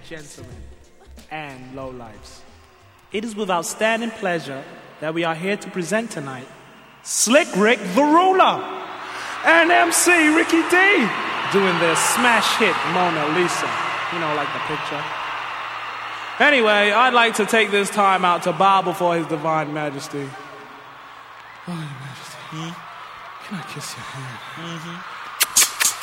gentlemen, and lowlifes. It is with outstanding pleasure that we are here to present tonight Slick Rick the Ruler and MC Ricky D doing their smash hit Mona Lisa. You know, like the picture. Anyway, I'd like to take this time out to bow before His Divine Majesty. Oh, Your Majesty, can I kiss your hand?